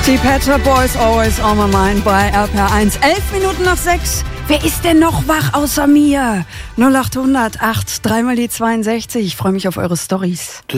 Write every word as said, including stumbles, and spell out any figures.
Die Pet Shop Boys, Always on my mind bei R P R eins. Elf Minuten nach sechs. Wer ist denn noch wach außer mir? null acht hundert acht, dreimal die zweiundsechzig. Ich freue mich auf eure Storys.